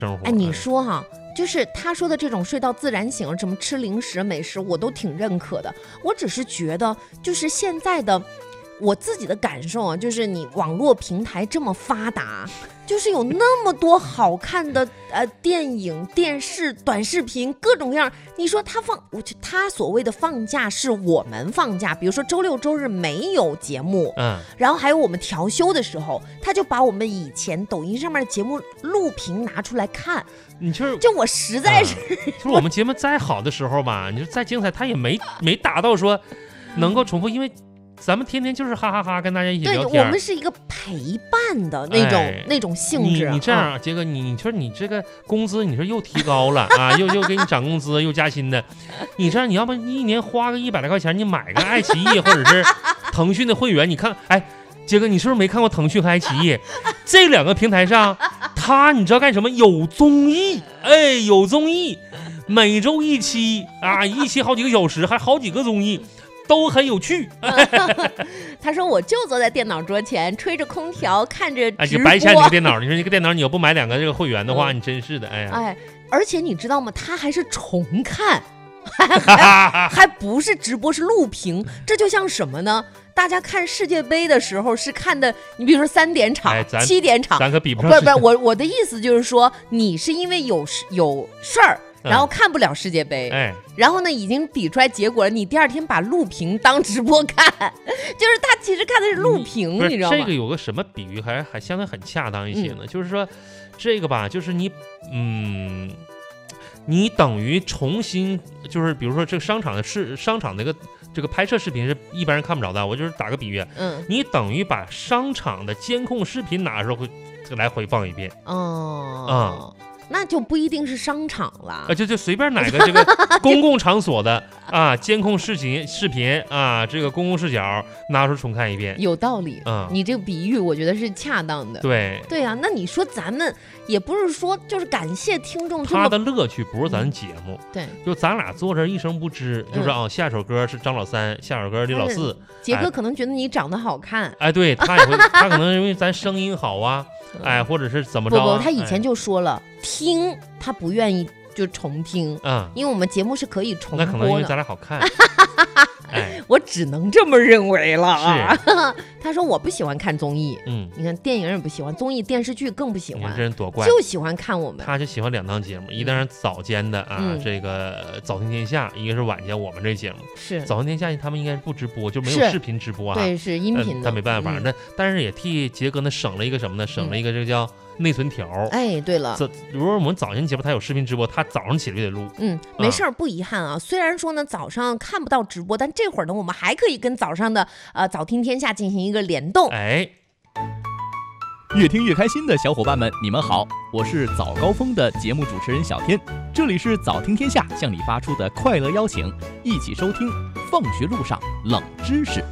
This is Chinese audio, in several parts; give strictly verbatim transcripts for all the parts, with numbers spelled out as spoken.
生活。 哎，你说哈，就是他说的这种睡到自然醒，什么吃零食美食，我都挺认可的。我只是觉得，就是现在的我自己的感受啊，就是你网络平台这么发达，就是有那么多好看的呃电影、电视、短视频，各种各样。你说他放，我觉得他所谓的放假是我们放假，比如说周六周日没有节目， 嗯， 然后还有我们调休的时候，他就把我们以前抖音上面的节目录屏拿出来看。 你就是就我实在是、 嗯，就是我们节目再好的时候吧，你就再精彩，他也没没达到说能够重复，因为咱们天天就是哈哈哈跟大家一起聊天， 对，我们是一个陪伴的那种、哎、那种性质。 你你这样，杰哥，你你说你这个工资，你说又提高了啊，又又给你涨工资，又加薪的，你这样你要不一年花个一百来块钱，你买个爱奇艺或者是腾讯的会员，你看，哎，杰哥，你是不是没看过腾讯和爱奇艺这两个平台上，他你知道干什么？有综艺，哎，有综艺，每周一期啊，一期好几个小时，还好几个综艺。都很有趣。 他说我就坐在电脑桌前吹着空调看着直播， 哎，就白瞎你个电脑。你说你个电脑，你要不买两个这个会员的话，嗯、你真是的，哎呀， 哎，而且你知道吗？他还是重看，还, 还不是直播，是录屏。这就像什么呢？大家看世界杯的时候是看的，你比如说三点场、 哎、 七点场， 咱可比不上。 不是不是，我我的意思就是说，你是因为有有事儿。然后看不了世界杯， 哎， 然后呢，已经比出来结果了。你第二天把录屏当直播看，就是他其实看的是录屏，你知道吗？ 这个有个什么比喻还还相对很恰当一些呢？嗯、就是说，这个吧，就是你，嗯，你等于重新，就是比如说这个商场的是商场那个这个拍摄视频是一般人看不着的，我就是打个比喻， 嗯， 你等于把商场的监控视频拿出来来回放一遍， 哦， 嗯。 那就不一定是商场了， 啊，就就随便哪个这个公共场所的啊监控视频视频啊，这个公共视角拿出重看一遍， 有道理。 嗯， 你这个比喻我觉得是恰当的。 对对啊，那你说咱们也不是说就是感谢听众， 他的乐趣不是咱节目， 嗯、对， 就咱俩坐这一声不吱，就是啊、嗯，下首歌是张老三，下首歌李老四， 杰哥可能觉得你长得好看， 哎，哎对他也会，他可能因为咱声音好啊。哎，或者是怎么着、啊？ 不不，他以前就说了，哎、听他不愿意就重听， 嗯， 因为我们节目是可以重播的。 那可能因为咱俩好看，哎， 我只能这么认为了啊。 是， 他说我不喜欢看综艺， 嗯， 你看电影也不喜欢，综艺电视剧更不喜欢， 这人多怪， 就喜欢看我们。 他就喜欢两档节目，一档是早间的啊，嗯、这个早听天下，一个是晚间我们这节目。 是早听天下他们应该是不直播，就没有视频直播啊， 对，是音频的， 但、呃、没办法，那、嗯、但是也替杰哥呢省了一个什么呢？省了一个这个叫。内存条， 哎，对了， 如果我们早上节目他有视频直播，他早上起来就得录。 嗯，没事儿、啊，不遗憾啊。虽然说呢早上看不到直播，但这会儿呢我们还可以跟早上的呃早听天下进行一个联动。 哎， 越听越开心的小伙伴们，你们好，我是早高峰的节目主持人小天，这里是早听天下向你发出的快乐邀请，一起收听放学路上冷知识。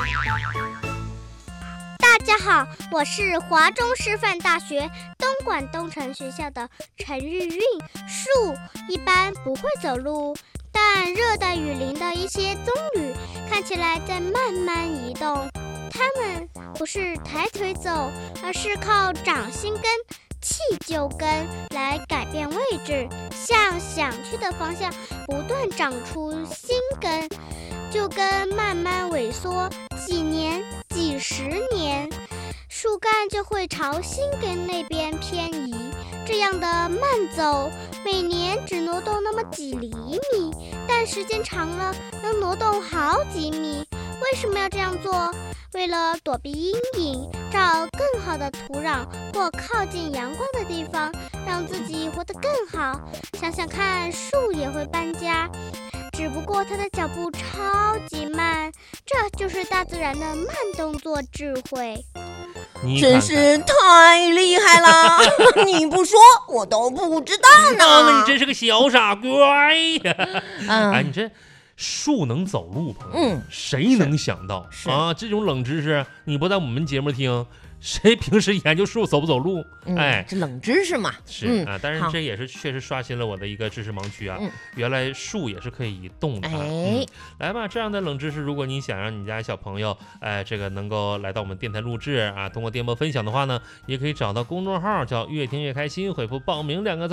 大家好，我是华中师范大学东莞东城学校的陈日韵。树一般不会走路，但热带雨林的一些棕榈看起来在慢慢移动，它们不是抬腿走，而是靠掌心根、气臼根来改变位置，向想去的方向不断长出新根，就跟慢慢萎缩，几年几十年树干就会朝新根那边偏移，这样的慢走每年只挪动那么几厘米，但时间长了能挪动好几米。为什么要这样做？为了躲避阴影，找更好的土壤或靠近阳光的地方，让自己活得更好。想想看，树也会搬家，只不过它的脚步超级慢，这就是大自然的慢动作智慧。 真是太厉害了！你不说我都不知道呢。 啊、你真是个小傻瓜呀！嗯、哎，你这树能走路，朋友，嗯，谁能想到啊？这种冷知识，你不在我们节目听， 谁平时研究树走不走路？ 嗯、 哎， 这冷知识嘛。 是、 嗯、 啊，但是好这也是确实刷新了我的一个知识盲区啊。 嗯、 原来树也是可以移动的、啊。 哎、 嗯，来吧，这样的冷知识，如果你想让你家小朋友，哎，这个能够来到我们电台录制啊，通过电波分享的话呢，也可以找到公众号叫越听越开心，回复报名两个字。